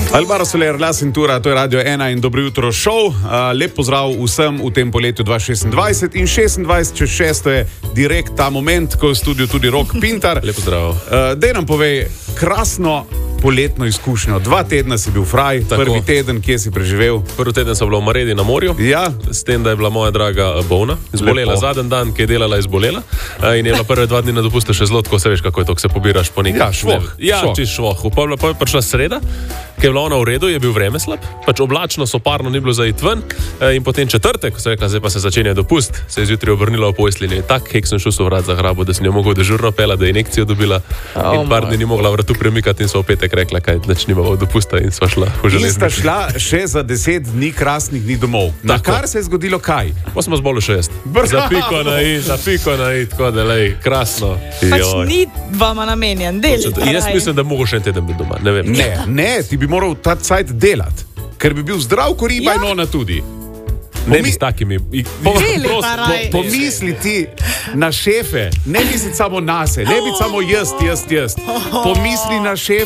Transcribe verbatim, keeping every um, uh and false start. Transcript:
Alvaro Soler, La Cintura, to je Radio ena in dobro jutro šov. Uh, lep pozdrav vsem v tem poletju dva tisoč šestindvajset in šestindvajset čez šesto je direkt ta moment, ko je v studiu tudi Rok Pintar. Lep pozdrav. Uh, dej nam povej, krasno poletno izkušnjo. Dva tedna si bil fraj, Tako. prvi teden, kje si preživel? Prvi teden sem bila v Maredi na morju, ja. S tem, da je bila moja draga bolna, izbolela zadnji dan, ki je delala, izbolela in je bila prve dva dni na dopustu še zelo, tako se veš, kako je to, ko se pobiraš po nekaj. Ja, švoh. Ja, čist švoh. Upavlja pa je prišla sreda, ki je bila ona v redu, je bil vreme slab, pač oblačno, soparno, ni bilo za iti ven in potem četrtek, ko se je rekla, zdaj pa se začenja dopust, se je zjutraj obrnila v postelji. Tak hek sem šel so vrat za hrabo, da sem jo mogel dežurno pela, da je injekcijo dobila oh, in par dni ni mogla vratu premikati in so v petek rekla, kaj nimamo dopusta in sva šla v železnici. In sta šla še za deset dni krasnih dni domov. Na kar se je zgodilo kaj? Pa smo zbolili šest. Za piko na i, za piko na i, tako da lej, krasno. Pač ni vama namenjen, delite. Jaz mislim, da mogo še en teden biti doma, ne vem. Ne, ne, ti bi moral ta cajt delati, ker bi bil zdrav koriba ja. in ona tudi. Ne bi s takimi. Po, po, pomisli ti na šefe, ne misli samo nase, ne bi samo jaz, jaz, jaz. Pomisli na šefe.